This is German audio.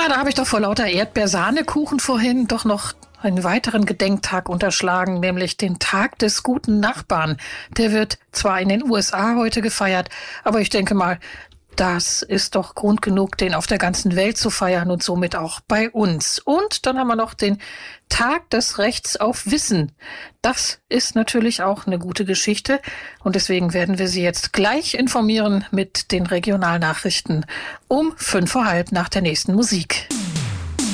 da habe ich doch vor lauter Erdbeersahnekuchen vorhin doch noch einen weiteren Gedenktag unterschlagen, nämlich den Tag des guten Nachbarn. Der wird zwar in den USA heute gefeiert, aber ich denke mal, das ist doch Grund genug, den auf der ganzen Welt zu feiern und somit auch bei uns. Und dann haben wir noch den Tag des Rechts auf Wissen. Das ist natürlich auch eine gute Geschichte und deswegen werden wir Sie jetzt gleich informieren mit den Regionalnachrichten um 5:30 nach der nächsten Musik.